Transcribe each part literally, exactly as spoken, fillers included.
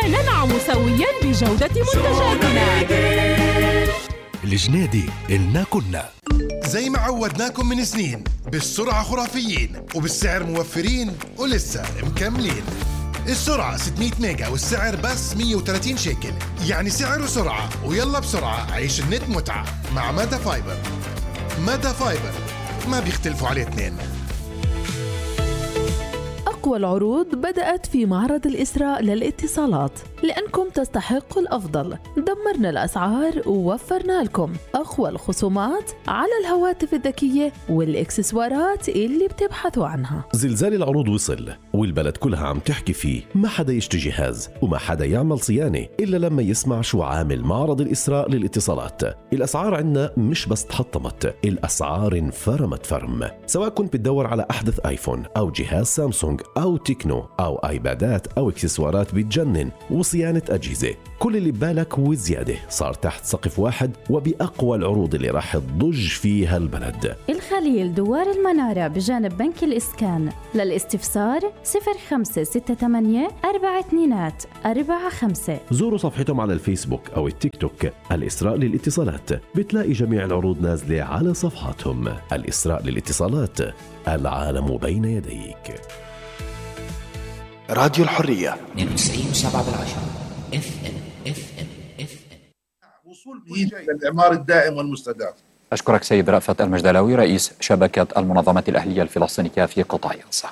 ننعم سويا بجودة منتجاتنا. الجنيدي إلنا كنا زي ما عودناكم من سنين، بالسرعة خرافيين وبالسعر موفرين ولسه مكملين. السرعة ستمية ميجا والسعر بس مية وثلاثين شيكل، يعني سعر وسرعة. ويلا بسرعة عيش النت متعة مع مادا فايبر. مادا فايبر ما بيختلفوا عليه اثنين. أقوى العروض بدأت في معرض الإسراء للاتصالات، لأنكم تستحقوا الأفضل. دمرنا الأسعار ووفرنا لكم أقوى الخصومات على الهواتف الذكية والإكسسوارات اللي بتبحثوا عنها. زلزال العروض وصل والبلد كلها عم تحكي فيه. ما حدا يشتري جهاز وما حدا يعمل صيانة إلا لما يسمع شو عامل معرض الإسراء للاتصالات. الأسعار عنا مش بس تحطمت، الأسعار انفرمت فرم. سواء كنت بتدور على أحدث آيفون أو جهاز سامسونج أو تكنو أو آيبادات أو إكسسوارات بتجنن وصيانة أجهزة، كل اللي ببالك وزيادة صار تحت سقف واحد وبأقوى العروض اللي راح تضج فيها البلد. الخليل دوار المنارة بجانب بنك الإسكان. للاستفسار صفر خمسة ستة ثمانية أربعة اثنين أربعة خمسة. زوروا صفحتهم على الفيسبوك أو التيك توك الإسراء للاتصالات، بتلاقي جميع العروض نازلة على صفحاتهم. الإسراء للاتصالات، العالم بين يديك. راديو الحرية اثنين وتسعين وسبعة بالعشرة اف ام اف ام اف ام. وصول كل شيء للإعمار الدائم والمستدام. أشكرك سيد رأفت المجدلاوي رئيس شبكة المنظمات الأهلية الفلسطينية في قطاع غزة.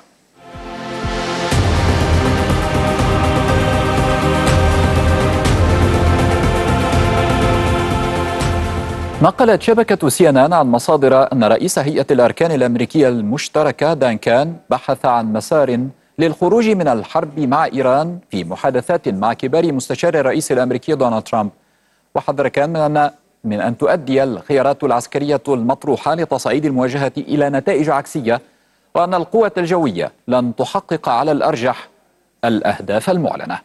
نقلت شبكة سي إن إن عن مصادر أن رئيس هيئة الأركان الأمريكية المشتركة دان كان بحث عن مسار للخروج من الحرب مع إيران في محادثات مع كبار مستشار الرئيس الأمريكي دونالد ترامب. وحذر كان من أن من أن تؤدي الخيارات العسكرية المطروحة لتصعيد المواجهة إلى نتائج عكسية، وأن القوة الجوية لن تحقق على الأرجح الأهداف المعلنة.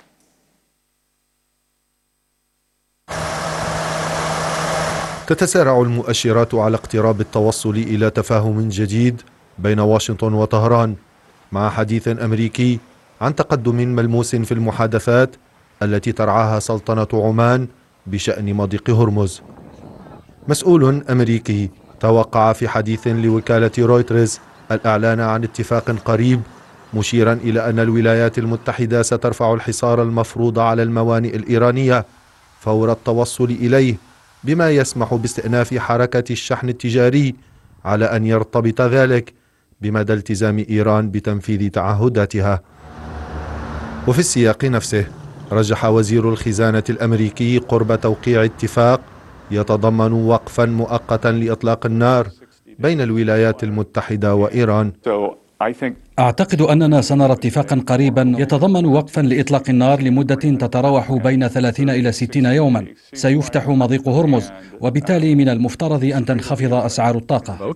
تتسارع المؤشرات على اقتراب التوصل إلى تفاهم جديد بين واشنطن وطهران، مع حديث أمريكي عن تقدم ملموس في المحادثات التي ترعاها سلطنة عمان بشأن مضيق هرمز. مسؤول أمريكي توقع في حديث لوكالة رويترز الإعلان عن اتفاق قريب، مشيرا إلى أن الولايات المتحدة سترفع الحصار المفروض على الموانئ الإيرانية فور التوصل إليه، بما يسمح باستئناف حركة الشحن التجاري على أن يرتبط ذلك بمدى التزام إيران بتنفيذ تعهداتها. وفي السياق نفسه رجح وزير الخزانة الأمريكي قرب توقيع اتفاق يتضمن وقفا مؤقتا لإطلاق النار بين الولايات المتحدة وإيران. أعتقد أننا سنرى اتفاقا قريبا يتضمن وقفا لإطلاق النار لمدة تتراوح بين ثلاثين إلى ستين يوما. سيفتح مضيق هرمز، وبالتالي من المفترض أن تنخفض أسعار الطاقة.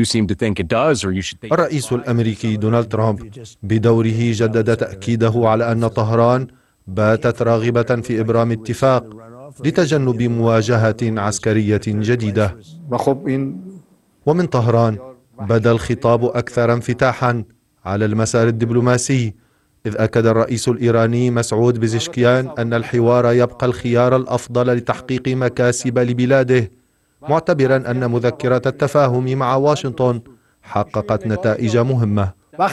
الرئيس الأمريكي دونالد ترامب بدوره جدد تأكيده على أن طهران باتت راغبة في إبرام اتفاق لتجنب مواجهة عسكرية جديدة. ومن طهران بدا الخطاب أكثر انفتاحا على المسار الدبلوماسي، إذ أكد الرئيس الإيراني مسعود بزشكيان أن الحوار يبقى الخيار الأفضل لتحقيق مكاسب لبلاده، معتبرا أن مذكرة التفاهم مع واشنطن حققت نتائج مهمة.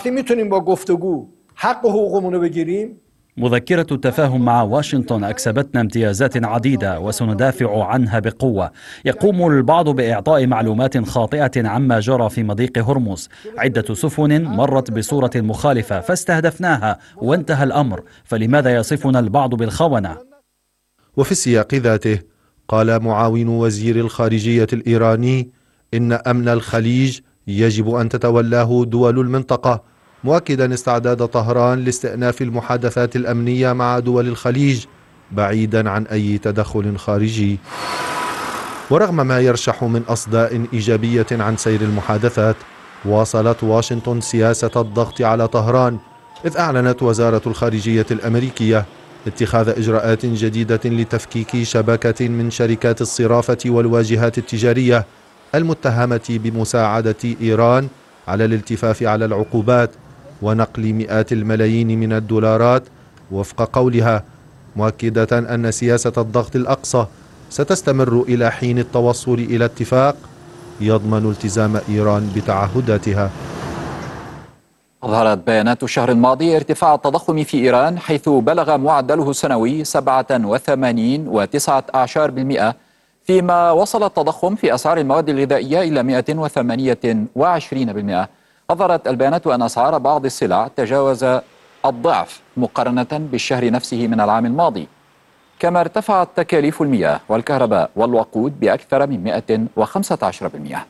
مذكرة التفاهم مع واشنطن أكسبتنا امتيازات عديدة وسندافع عنها بقوة. يقوم البعض بإعطاء معلومات خاطئة عما جرى في مضيق هرمز. عدة سفن مرت بصورة مخالفة فاستهدفناها وانتهى الأمر، فلماذا يصفنا البعض بالخونة؟ وفي السياق ذاته قال معاون وزير الخارجية الإيراني إن أمن الخليج يجب أن تتولاه دول المنطقة، مؤكدا استعداد طهران لاستئناف المحادثات الأمنية مع دول الخليج بعيدا عن أي تدخل خارجي. ورغم ما يرشح من أصداء إيجابية عن سير المحادثات، واصلت واشنطن سياسة الضغط على طهران، إذ أعلنت وزارة الخارجية الأمريكية اتخاذ إجراءات جديدة لتفكيك شبكة من شركات الصرافة والواجهات التجارية المتهمة بمساعدة إيران على الالتفاف على العقوبات ونقل مئات الملايين من الدولارات، وفق قولها مؤكدة أن سياسة الضغط الأقصى ستستمر إلى حين التوصل إلى اتفاق يضمن التزام إيران بتعهداتها. أظهرت بيانات الشهر الماضي ارتفاع التضخم في إيران، حيث بلغ معدله السنوي سبعة وثمانين وتسعة أعشار بالمئة، فيما وصل التضخم في أسعار المواد الغذائية إلى مئة وثمانية وعشرين بالمئة. أظهرت البيانات أن أسعار بعض السلع تجاوز الضعف مقارنة بالشهر نفسه من العام الماضي، كما ارتفعت تكاليف المياه والكهرباء والوقود بأكثر من مئة وخمسة عشر بالمئة.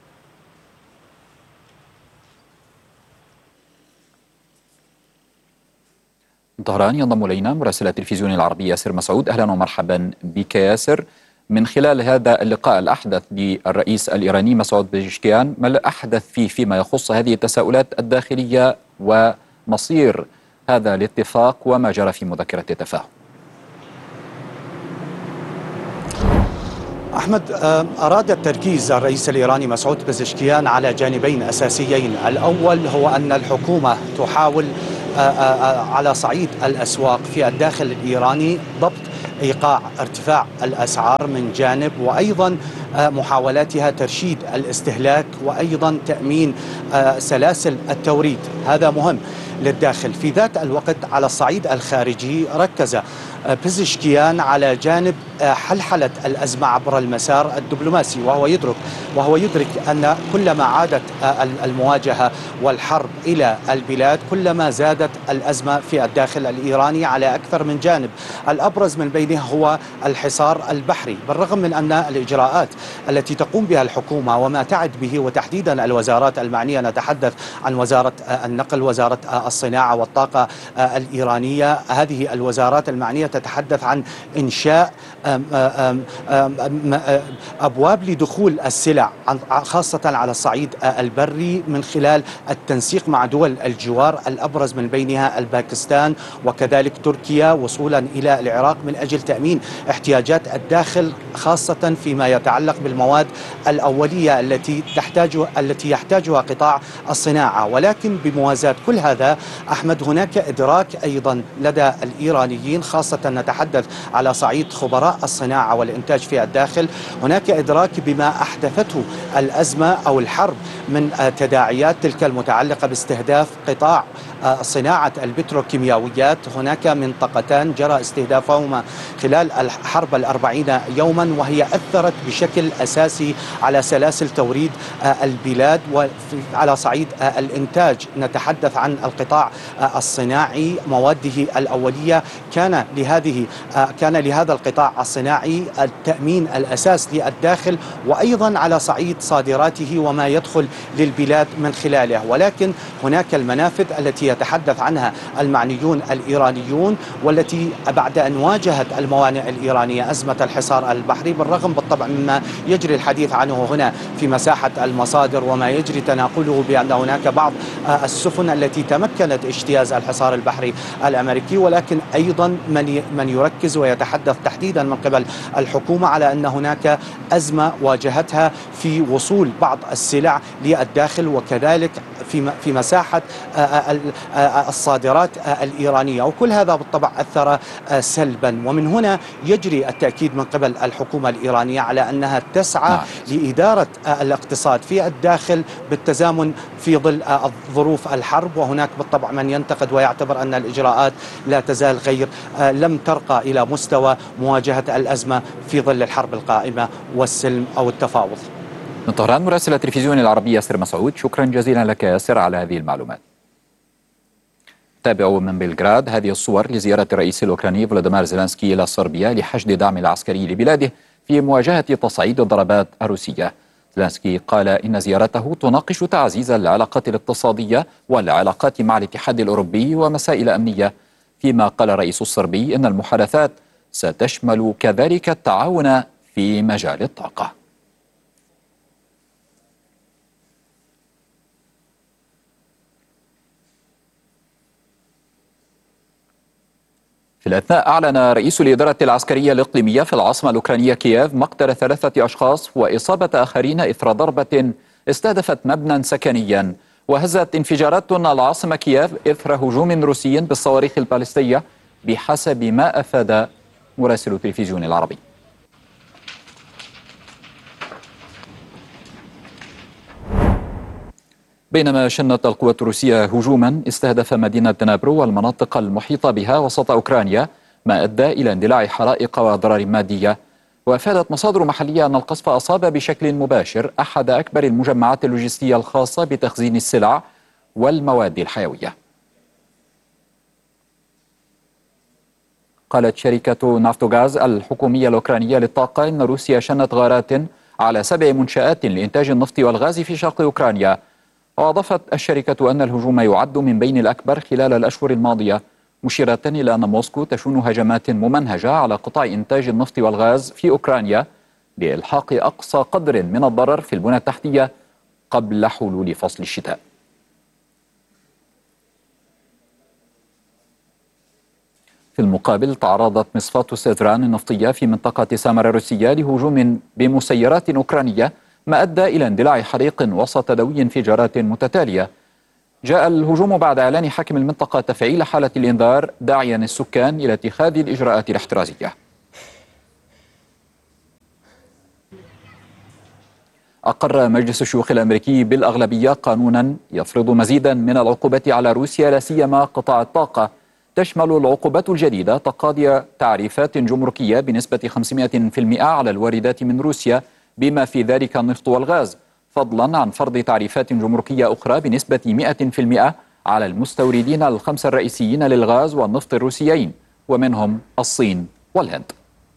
من طهران ينضم إلينا مراسل التلفزيون العربي ياسر مسعود. أهلا ومرحبا بك ياسر. من خلال هذا اللقاء الأحدث للرئيس الإيراني مسعود بيزشكيان، ما الأحدث فيه فيما يخص هذه التساؤلات الداخلية ومصير هذا الاتفاق وما جرى في مذكرة التفاهم؟ أحمد، أراد التركيز الرئيس الإيراني مسعود بيزشكيان على جانبين أساسيين. الأول هو أن الحكومة تحاول على صعيد الأسواق في الداخل الإيراني ضبط إيقاع ارتفاع الأسعار من جانب، وأيضا محاولاتها ترشيد الاستهلاك وأيضا تأمين سلاسل التوريد. هذا مهم للداخل. في ذات الوقت على الصعيد الخارجي ركز بيزشكيان على جانب حلحلة الأزمة عبر المسار الدبلوماسي، وهو يدرك وهو يدرك أن كلما عادت المواجهة والحرب إلى البلاد كلما زادت الأزمة في الداخل الإيراني على أكثر من جانب. الأبرز من بينها هو الحصار البحري، بالرغم من أن الإجراءات التي تقوم بها الحكومة وما تعد به، وتحديدا الوزارات المعنية، نتحدث عن وزارة النقل، وزارة الصناعة والطاقة الإيرانية، هذه الوزارات المعنية تتحدث عن إنشاء أبواب لدخول السلع خاصة على الصعيد البري من خلال التنسيق مع دول الجوار، الأبرز من بينها الباكستان وكذلك تركيا، وصولا إلى العراق من أجل تأمين احتياجات الداخل خاصة فيما يتعلق بالمواد الأولية التي تحتاج التي يحتاجها قطاع الصناعة. ولكن بموازاة كل هذا أحمد، هناك إدراك أيضا لدى الإيرانيين، خاصة نتحدث على صعيد خبراء الصناعة والإنتاج في الداخل، هناك إدراك بما أحدثته الأزمة أو الحرب من تداعيات تلك المتعلقة باستهداف قطاع صناعة البتروكيماويات. هناك منطقتان جرى استهدافهما خلال الحرب الأربعين يوما، وهي أثرت بشكل أساسي على سلاسل توريد البلاد. وعلى صعيد الإنتاج نتحدث عن القطاع الصناعي، مواده الأولية كان لهذه كان لهذا القطاع الصناعي التأمين الأساس للداخل، وأيضا على صعيد صادراته وما يدخل للبلاد من خلاله. ولكن هناك المنافذ التي يتحدث عنها المعنيون الإيرانيون، والتي بعد أن واجهت الموانئ الإيرانية أزمة الحصار البحري، بالرغم بالطبع مما يجري الحديث عنه هنا في مساحة المصادر وما يجري تناقله بأن هناك بعض السفن التي تمكنت اجتياز الحصار البحري الأمريكي، ولكن أيضا من من يركز ويتحدث تحديدا من قبل الحكومة على أن هناك أزمة واجهتها في وصول بعض السلع للداخل، وكذلك في في مساحة الصادرات الإيرانية. وكل هذا بالطبع أثر سلبا. ومن هنا يجري التأكيد من قبل الحكومة الإيرانية على أنها تسعى نعم. لإدارة الاقتصاد في الداخل بالتزامن في ظل ظروف الحرب. وهناك بالطبع من ينتقد ويعتبر أن الإجراءات لا تزال غير لم ترقى إلى مستوى مواجهة الأزمة في ظل الحرب القائمة والسلم أو التفاوض. من طهران مراسل التلفزيون العربي ياسر مسعود، شكرا جزيلا لك ياسر على هذه المعلومات. تابعوا من بلغراد هذه الصور لزيارة الرئيس الأوكراني فلاديمير زيلينسكي إلى صربيا لحشد دعم العسكري لبلاده في مواجهة تصعيد الضربات الروسية. زيلينسكي قال إن زيارته تناقش تعزيز العلاقات الاقتصادية والعلاقات مع الاتحاد الأوروبي ومسائل أمنية، فيما قال الرئيس الصربي إن المحادثات ستشمل كذلك التعاون في مجال الطاقة. في الأثناء أعلن رئيس الإدارة العسكرية الإقليمية في العاصمة الأوكرانية كييف مقتل ثلاثة أشخاص وإصابة آخرين إثر ضربة استهدفت مبنى سكنيا وهزت انفجارات العاصمة كييف إثر هجوم روسي بالصواريخ البالستية بحسب ما أفاد مراسل التلفزيون العربي. بينما شنت القوات الروسية هجوما استهدف مدينة دنابرو والمناطق المحيطة بها وسط أوكرانيا، ما أدى إلى اندلاع حرائق وأضرار مادية. وأفادت مصادر محلية أن القصف أصاب بشكل مباشر أحد أكبر المجمعات اللوجستية الخاصة بتخزين السلع والمواد الحيوية. قالت شركة نافتوغاز الحكومية الأوكرانية للطاقة إن روسيا شنت غارات على سبع منشآت لإنتاج النفط والغاز في شرق أوكرانيا. وأضافت الشركة أن الهجوم يعد من بين الأكبر خلال الأشهر الماضية، مشيرة إلى أن موسكو تشن هجمات ممنهجة على قطاع إنتاج النفط والغاز في أوكرانيا لإلحاق أقصى قدر من الضرر في البنى التحتية قبل حلول فصل الشتاء. في المقابل تعرضت مصفاة سيفران النفطية في منطقة سامر الروسية لهجوم بمسيرات أوكرانية، ما أدى إلى اندلاع حريق وسط دوي انفجارات متتالية. جاء الهجوم بعد إعلان حاكم المنطقة تفعيل حالة الإنذار، داعيا السكان إلى اتخاذ الإجراءات الاحترازية. أقر مجلس الشيوخ الأمريكي بالأغلبية قانونا يفرض مزيدا من العقوبات على روسيا، لا سيما قطاع الطاقة. تشمل العقوبات الجديدة تقاضي تعريفات جمركية بنسبة خمسمائة بالمئة على الواردات من روسيا بما في ذلك النفط والغاز، فضلا عن فرض تعريفات جمركية أخرى بنسبة مئة بالمئة على المستوردين الخمسة الرئيسيين للغاز والنفط الروسيين، ومنهم الصين والهند.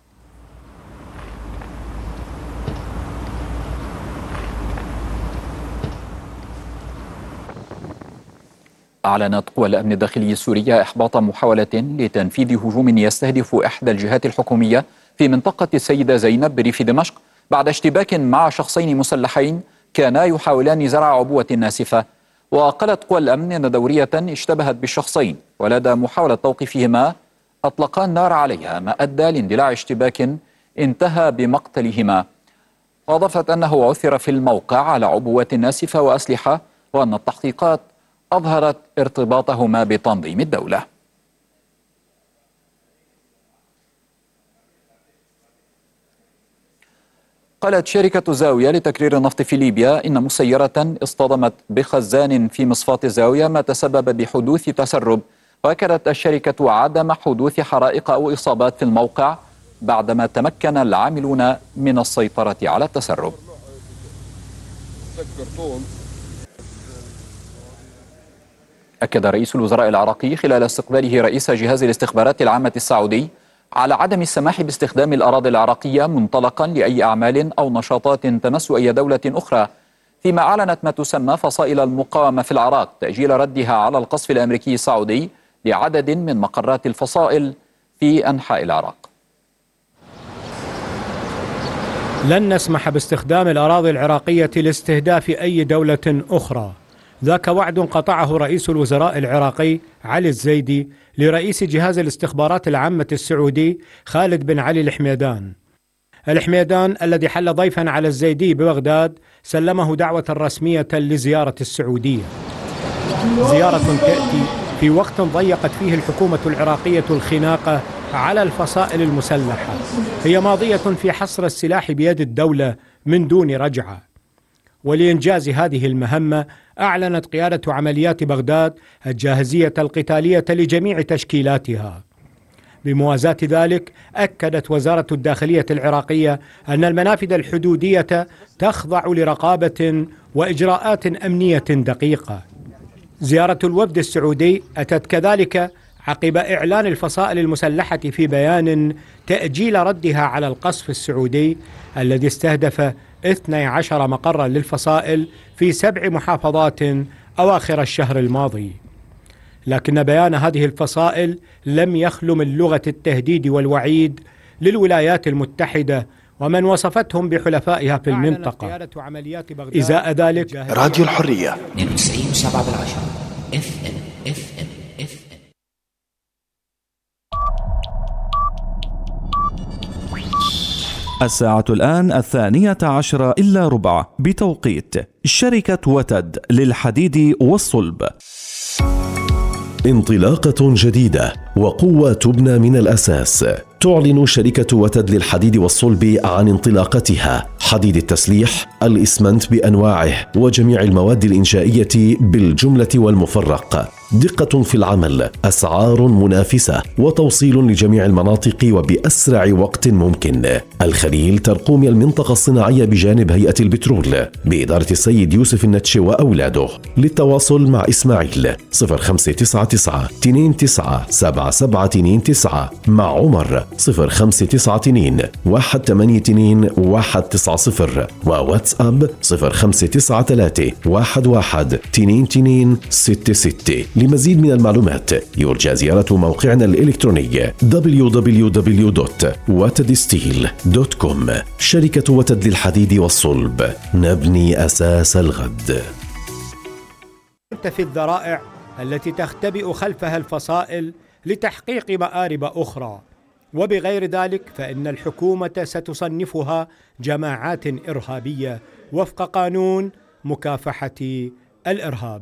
أعلنت قوى الأمن الداخلي السورية إحباط محاولة لتنفيذ هجوم يستهدف إحدى الجهات الحكومية في منطقة السيدة زينب بريف دمشق بعد اشتباك مع شخصين مسلحين كانا يحاولان زرع عبوة ناسفة. وقالت قوى الأمن أن دورية اشتبهت بالشخصين، ولدى محاولة توقيفهما أطلقا النار عليها، ما أدى لاندلاع اشتباك انتهى بمقتلهما. وأضافت أنه عثر في الموقع على عبوات ناسفة وأسلحة، وأن التحقيقات أظهرت ارتباطهما بتنظيم الدولة. قالت شركة زاوية لتكرير النفط في ليبيا إن مسيرة اصطدمت بخزان في مصفاة الزاوية ما تسبب بحدوث تسرب. وأكدت الشركة عدم حدوث حرائق أو إصابات في الموقع بعدما تمكن العاملون من السيطرة على التسرب. أكد رئيس الوزراء العراقي خلال استقباله رئيس جهاز الاستخبارات العامة السعودي على عدم السماح باستخدام الأراضي العراقية منطلقا لأي أعمال أو نشاطات تمس أي دولة أخرى، فيما أعلنت ما تسمى فصائل المقاومة في العراق تأجيل ردها على القصف الأمريكي السعودي لعدد من مقرات الفصائل في أنحاء العراق. لن نسمح باستخدام الأراضي العراقية لاستهداف أي دولة أخرى. ذاك وعد قطعه رئيس الوزراء العراقي علي الزيدي لرئيس جهاز الاستخبارات العامة السعودي خالد بن علي الحميدان. الحميدان الذي حل ضيفا على الزيدي ببغداد سلمه دعوة رسمية لزيارة السعودية، زيارة تأتي في وقت ضيقت فيه الحكومة العراقية الخناقة على الفصائل المسلحة. هي ماضية في حصر السلاح بيد الدولة من دون رجعة. ولإنجاز هذه المهمة أعلنت قيادة عمليات بغداد الجاهزية القتالية لجميع تشكيلاتها. بموازاة ذلك أكدت وزارة الداخلية العراقية أن المنافذ الحدودية تخضع لرقابة وإجراءات أمنية دقيقة. زيارة الوفد السعودي أتت كذلك عقب إعلان الفصائل المسلحة في بيان تأجيل ردها على القصف السعودي الذي استهدف اثني عشر مقرا للفصائل في سبع محافظات أواخر الشهر الماضي. لكن بيان هذه الفصائل لم يخل من لغة التهديد والوعيد للولايات المتحدة ومن وصفتهم بحلفائها في المنطقة. إزاء ذلك راديو الحرية تسعين وسبعة بالعشرة اف ام اف ام اف ام. الساعة الآن الثانية عشرة إلا ربع بتوقيت شركة وتد للحديد والصلب. انطلاقة جديدة وقوة تبنى من الأساس. تعلن شركة وتد للحديد والصلب عن انطلاقتها حديد التسليح، الإسمنت بأنواعه وجميع المواد الإنشائية بالجملة والمفرق. دقة في العمل، أسعار منافسة، وتوصيل لجميع المناطق وبأسرع وقت ممكن. الخليل ترقوم المنطقة الصناعية بجانب هيئة البترول بإدارة السيد يوسف النتشي وأولاده. للتواصل مع إسماعيل صفر خمسة تسعة تسعة اثنين تسعة سبعة سبعة اثنين تسعة، مع عمر صفر خمسة تسعة اثنين واحد ثمانية اثنين واحد تسعة صفر، وواتساب صفر خمسة تسعة ثلاثة واحد واحد اثنين اثنين ستة ستة. لمزيد من المعلومات يرجى زيارة موقعنا الإلكتروني دبليو دبليو دبليو دوت وتد ستيل دوت كوم. شركة وتد للحديد والصلب، نبني أساس الغد. في الذرائع التي تختبئ خلفها الفصائل لتحقيق مآرب أخرى، وبغير ذلك فإن الحكومة ستصنفها جماعات إرهابية وفق قانون مكافحة الإرهاب.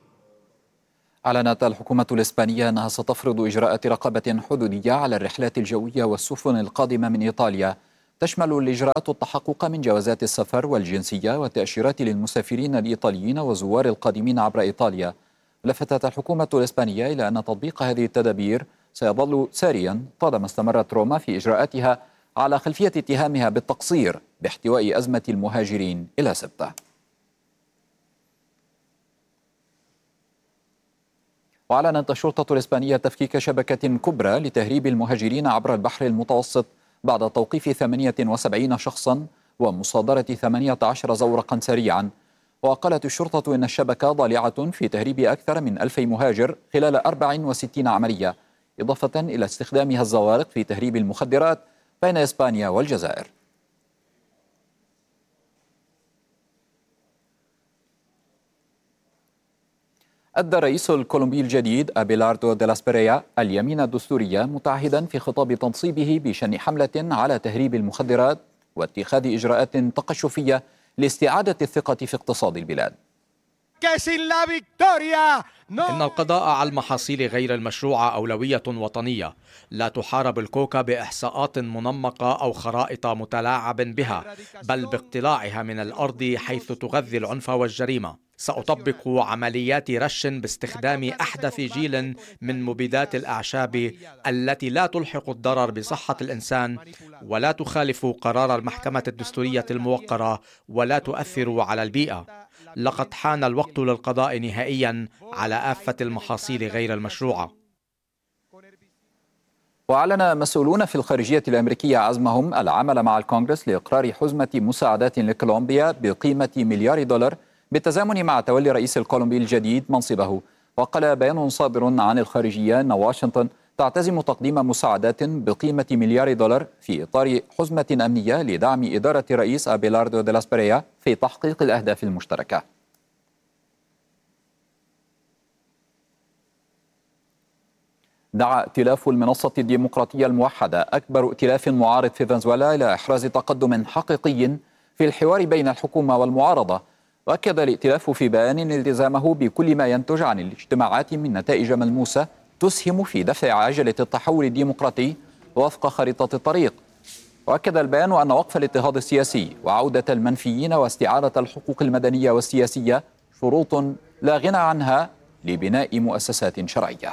أعلنت الحكومة الإسبانية أنها ستفرض إجراءات رقابة حدودية على الرحلات الجوية والسفن القادمة من إيطاليا، تشمل الإجراءات التحقق من جوازات السفر والجنسية والتأشيرات للمسافرين الإيطاليين وزوار القادمين عبر إيطاليا. لفتت الحكومة الإسبانية إلى أن تطبيق هذه التدابير سيظل ساريا طالما استمرت روما في إجراءاتها على خلفية اتهامها بالتقصير باحتواء أزمة المهاجرين إلى سبتة. وأعلنت الشرطة الإسبانية تفكيك شبكة كبرى لتهريب المهاجرين عبر البحر المتوسط بعد توقيف ثمانية وسبعين شخصا ومصادرة ثمانية عشر زورقا سريعا. وقالت الشرطة إن الشبكة ضالعة في تهريب أكثر من ألف مهاجر خلال أربع وستين عملية، إضافة إلى استخدامها الزوارق في تهريب المخدرات بين إسبانيا والجزائر. أدى الرئيس الكولومبي الجديد أبيلاردو دي لاسبريا اليمين الدستورية متعهدا في خطاب تنصيبه بشن حملة على تهريب المخدرات واتخاذ إجراءات تقشفية لاستعادة الثقة في اقتصاد البلاد. إن القضاء على المحاصيل غير المشروعة أولوية وطنية. لا تحارب الكوكا بإحصاءات منمقة أو خرائط متلاعب بها، بل باقتلاعها من الأرض حيث تغذي العنف والجريمة. سأطبق عمليات رش باستخدام أحدث جيل من مبيدات الأعشاب التي لا تلحق الضرر بصحة الإنسان ولا تخالف قرار المحكمة الدستورية الموقرة ولا تؤثر على البيئة. لقد حان الوقت للقضاء نهائيا على آفة المحاصيل غير المشروعة. وأعلن مسؤولون في الخارجية الأمريكية عزمهم العمل مع الكونغرس لإقرار حزمة مساعدات لكولومبيا بقيمة مليار دولار بالتزامن مع تولي رئيس الكولومبي الجديد منصبه. وقال بيان صادر عن الخارجية أن واشنطن تعتزم تقديم مساعدات بقيمة مليار دولار في إطار حزمة أمنية لدعم إدارة الرئيس أبيلاردو دي لاسبريا في تحقيق الأهداف المشتركة. دعا ائتلاف المنصة الديمقراطية الموحدة أكبر ائتلاف معارض في فنزويلا إلى إحراز تقدم حقيقي في الحوار بين الحكومة والمعارضة. وأكد الائتلاف في بيان التزامه بكل ما ينتج عن الاجتماعات من نتائج ملموسة تسهم في دفع عجلة التحول الديمقراطي وفق خريطة الطريق. وأكد البيان أن وقف الاضطهاد السياسي وعودة المنفيين واستعادة الحقوق المدنية والسياسية شروط لا غنى عنها لبناء مؤسسات شرعية.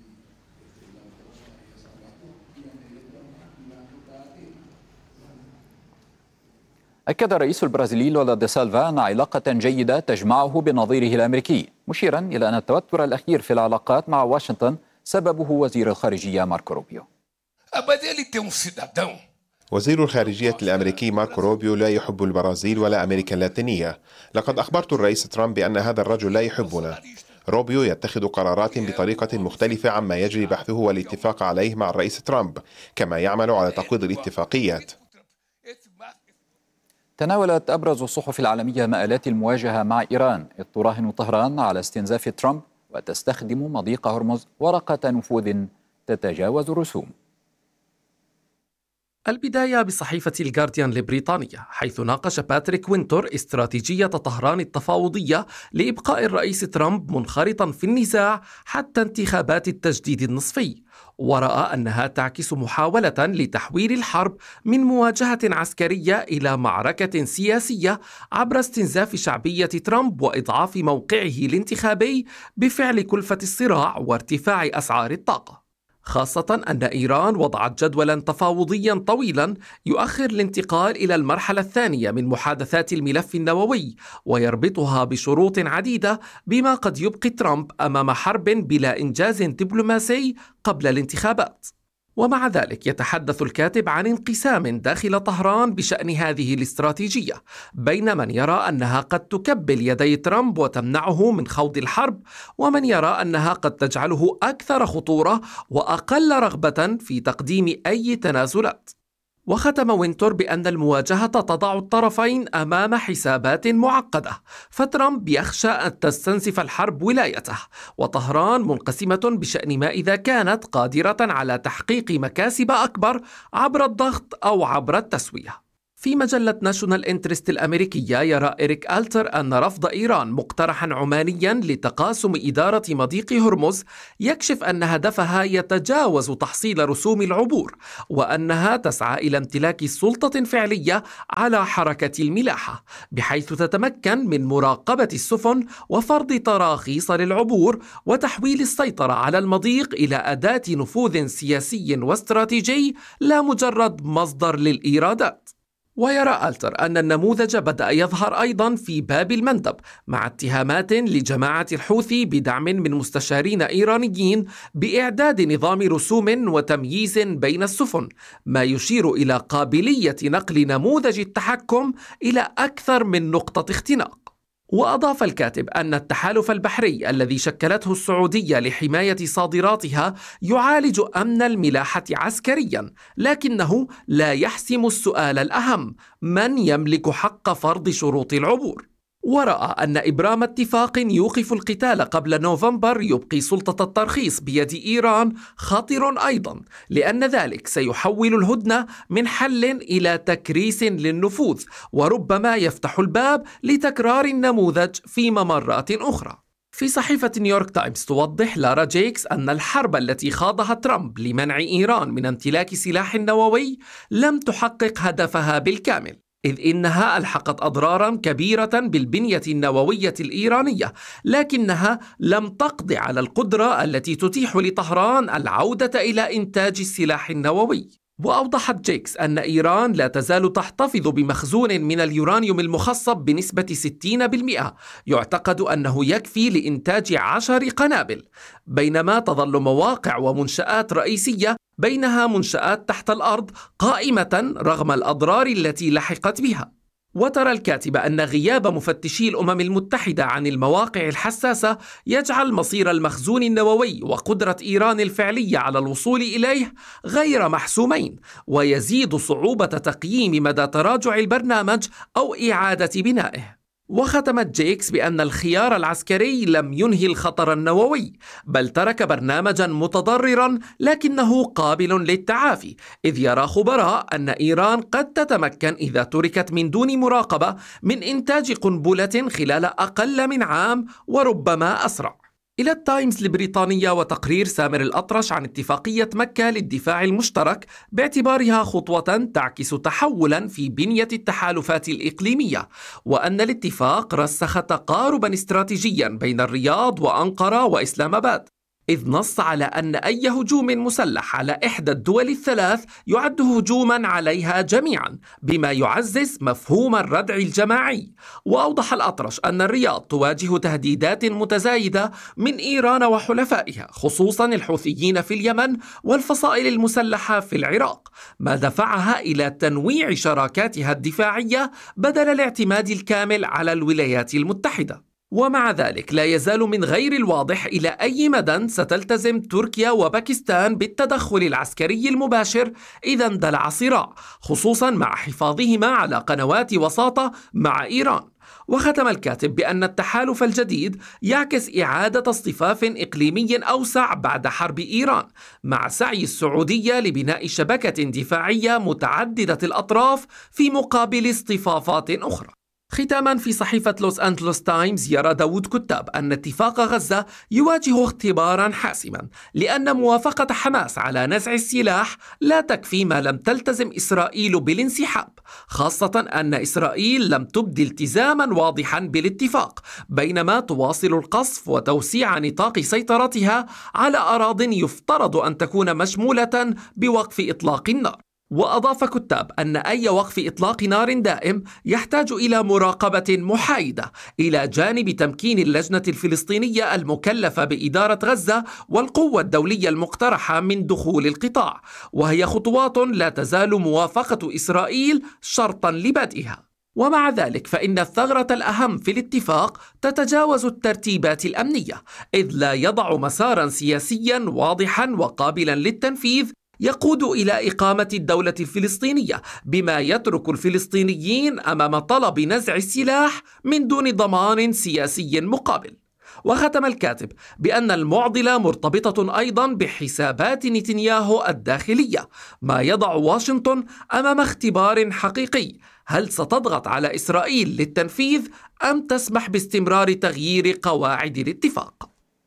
أكد الرئيس البرازيلي لولا دي سيلفا أن علاقة جيدة تجمعه بنظيره الأمريكي، مشيرا إلى أن التوتر الأخير في العلاقات مع واشنطن سببه وزير الخارجية ماركو روبيو. وزير الخارجية الأمريكي ماركو روبيو لا يحب البرازيل ولا أمريكا اللاتينية. لقد أخبرت الرئيس ترامب بأن هذا الرجل لا يحبنا. روبيو يتخذ قرارات بطريقة مختلفة عما يجري بحثه والاتفاق عليه مع الرئيس ترامب، كما يعمل على تقويض الاتفاقيات. تناولت أبرز الصحف العالمية مآلات المواجهة مع إيران، إذ تراهن طهران على استنزاف ترامب وتستخدم مضيق هرمز ورقة نفوذ تتجاوز الرسوم. البداية بصحيفة الجارديان البريطانية، حيث ناقش باتريك وينتور استراتيجية طهران التفاوضية لإبقاء الرئيس ترامب منخرطا في النزاع حتى انتخابات التجديد النصفي، ورأى أنها تعكس محاولة لتحويل الحرب من مواجهة عسكرية إلى معركة سياسية عبر استنزاف شعبية ترامب وإضعاف موقعه الانتخابي بفعل كلفة الصراع وارتفاع أسعار الطاقة، خاصة أن إيران وضعت جدولا تفاوضيا طويلا يؤخر الانتقال إلى المرحلة الثانية من محادثات الملف النووي ويربطها بشروط عديدة، بما قد يبقي ترامب أمام حرب بلا إنجاز دبلوماسي قبل الانتخابات. ومع ذلك يتحدث الكاتب عن انقسام داخل طهران بشأن هذه الاستراتيجية، بين من يرى أنها قد تكبل يدي ترامب وتمنعه من خوض الحرب، ومن يرى أنها قد تجعله أكثر خطورة وأقل رغبة في تقديم أي تنازلات. وختم وينتور بأن المواجهة تضع الطرفين أمام حسابات معقدة، فترامب يخشى أن تستنزف الحرب ولايته، وطهران منقسمة بشأن ما إذا كانت قادرة على تحقيق مكاسب أكبر عبر الضغط أو عبر التسوية. في مجلة ناشونال انترست الأمريكية يرى إريك ألتر أن رفض إيران مقترحا عمانيا لتقاسم إدارة مضيق هرمز يكشف أن هدفها يتجاوز تحصيل رسوم العبور، وأنها تسعى إلى امتلاك سلطة فعلية على حركة الملاحة، بحيث تتمكن من مراقبة السفن وفرض تراخيص للعبور وتحويل السيطرة على المضيق إلى أداة نفوذ سياسي واستراتيجي لا مجرد مصدر للإيرادات. ويرى ألتر أن النموذج بدأ يظهر أيضا في باب المندب، مع اتهامات لجماعة الحوثي بدعم من مستشارين إيرانيين بإعداد نظام رسوم وتمييز بين السفن، ما يشير إلى قابلية نقل نموذج التحكم إلى أكثر من نقطة اختناق. وأضاف الكاتب أن التحالف البحري الذي شكلته السعودية لحماية صادراتها يعالج أمن الملاحة عسكريا، لكنه لا يحسم السؤال الأهم: من يملك حق فرض شروط العبور؟ ورأى أن إبرام اتفاق يوقف القتال قبل نوفمبر يبقي سلطة الترخيص بيد إيران خطر أيضا، لأن ذلك سيحول الهدنة من حل إلى تكريس للنفوذ، وربما يفتح الباب لتكرار النموذج في ممرات أخرى. في صحيفة نيويورك تايمز توضح لارا جيكس أن الحرب التي خاضها ترامب لمنع إيران من امتلاك سلاح نووي لم تحقق هدفها بالكامل، إذ إنها ألحقت أضرارا كبيرة بالبنية النووية الإيرانية، لكنها لم تقض على القدرة التي تتيح لطهران العودة إلى إنتاج السلاح النووي. وأوضحت جيكس أن إيران لا تزال تحتفظ بمخزون من اليورانيوم المخصب بنسبة ستين بالمئة يعتقد أنه يكفي لإنتاج عشر قنابل، بينما تظل مواقع ومنشآت رئيسية، بينها منشآت تحت الأرض، قائمة رغم الأضرار التي لحقت بها. وترى الكاتب أن غياب مفتشي الأمم المتحدة عن المواقع الحساسة يجعل مصير المخزون النووي وقدرة إيران الفعلية على الوصول إليه غير محسومين، ويزيد صعوبة تقييم مدى تراجع البرنامج أو إعادة بنائه. وختمت جيكس بأن الخيار العسكري لم ينهي الخطر النووي، بل ترك برنامجا متضررا لكنه قابل للتعافي، إذ يرى خبراء أن إيران قد تتمكن إذا تركت من دون مراقبة من إنتاج قنبلة خلال أقل من عام وربما أسرع. إلى التايمز البريطانية وتقرير سامر الأطرش عن اتفاقية مكة للدفاع المشترك باعتبارها خطوة تعكس تحولا في بنية التحالفات الإقليمية، وأن الاتفاق رسخ تقاربا استراتيجيا بين الرياض وأنقرة وإسلام آباد، إذ نص على أن أي هجوم مسلح على إحدى الدول الثلاث يعد هجوما عليها جميعا، بما يعزز مفهوم الردع الجماعي. وأوضح الأطرش أن الرياض تواجه تهديدات متزايدة من إيران وحلفائها، خصوصا الحوثيين في اليمن والفصائل المسلحة في العراق، ما دفعها إلى تنويع شراكاتها الدفاعية بدل الاعتماد الكامل على الولايات المتحدة. ومع ذلك لا يزال من غير الواضح إلى أي مدى ستلتزم تركيا وباكستان بالتدخل العسكري المباشر إذا اندلع صراع، خصوصا مع حفاظهما على قنوات وساطة مع إيران. وختم الكاتب بأن التحالف الجديد يعكس إعادة اصطفاف إقليمي أوسع بعد حرب إيران، مع سعي السعودية لبناء شبكة دفاعية متعددة الأطراف في مقابل اصطفافات أخرى. ختاما، في صحيفة لوس أنجلوس تايمز يرى داود كتاب أن اتفاق غزة يواجه اختبارا حاسما، لأن موافقة حماس على نزع السلاح لا تكفي ما لم تلتزم إسرائيل بالانسحاب، خاصة أن إسرائيل لم تبدي التزاما واضحا بالاتفاق، بينما تواصل القصف وتوسيع نطاق سيطرتها على أراضٍ يفترض أن تكون مشمولة بوقف إطلاق النار. وأضاف كتاب أن أي وقف إطلاق نار دائم يحتاج إلى مراقبة محايدة، إلى جانب تمكين اللجنة الفلسطينية المكلفة بإدارة غزة والقوة الدولية المقترحة من دخول القطاع، وهي خطوات لا تزال موافقة إسرائيل شرطا لبدئها. ومع ذلك فإن الثغرة الأهم في الاتفاق تتجاوز الترتيبات الأمنية، إذ لا يضع مسارا سياسيا واضحا وقابلا للتنفيذ يقود إلى إقامة الدولة الفلسطينية، بما يترك الفلسطينيين أمام طلب نزع السلاح من دون ضمان سياسي مقابل. وختم الكاتب بأن المعضلة مرتبطة أيضا بحسابات نتنياهو الداخلية، ما يضع واشنطن أمام اختبار حقيقي: هل ستضغط على إسرائيل للتنفيذ أم تسمح باستمرار تغيير قواعد الاتفاق؟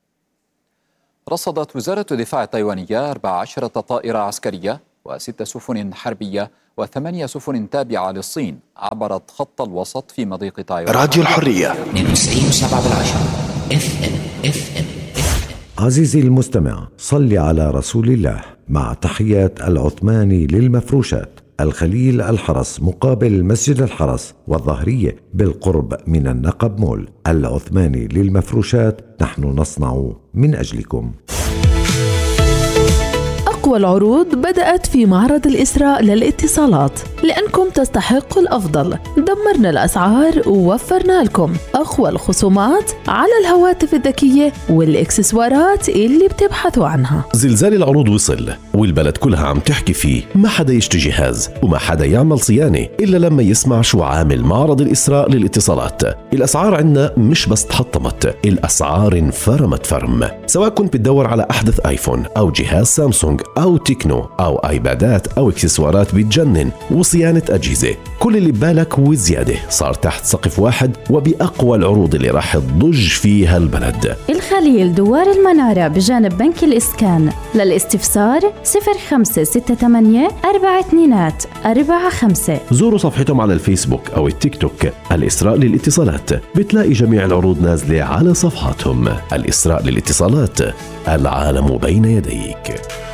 رصدت وزارة الدفاع التايوانية أربع عشرة طائرة عسكرية وست سفن حربية وثمانية سفن تابعة للصين عبرت خط الوسط في مضيق تايوان. راديو الحرية اثنين وتسعين وسبعة بالعشرة اف ام اف ام. عزيزي المستمع، صل على رسول الله، مع تحيات العثماني للمفروشات، الخليل الحرس مقابل مسجد الحرس والظهرية بالقرب من النقب مول. العثماني للمفروشات، نحن نصنع من أجلكم. أقوى العروض بدأت في معرض الإسراء للاتصالات، لأنكم تستحقوا الأفضل. دمرنا الأسعار ووفرنا لكم أقوى الخصومات على الهواتف الذكية والإكسسوارات اللي بتبحثوا عنها. زلزال العروض وصل والبلد كلها عم تحكي فيه، ما حدا يشتري جهاز وما حدا يعمل صيانة إلا لما يسمع شو عامل معرض الإسراء للاتصالات. الأسعار عنا مش بس تحطمت، الأسعار انفرمت فرم. سواء كنت بتدور على أحدث آيفون أو جهاز سامسونج أو تكنو أو آيبادات أو إكسسوارات بتجنن وصيانة أجهزة، كل اللي ببالك وزيادة صار تحت سقف واحد وبأقوى العروض اللي راح تضج فيها البلد. الخليل دوار المنارة بجانب بنك الإسكان. للاستفسار صفر خمسة ستة ثمانية أربعة اثنين أربعة خمسة. زوروا صفحتهم على الفيسبوك أو التيك توك الإسراء للاتصالات، بتلاقي جميع العروض نازلة على صفحاتهم. الإسراء للاتصالات، العالم بين يديك.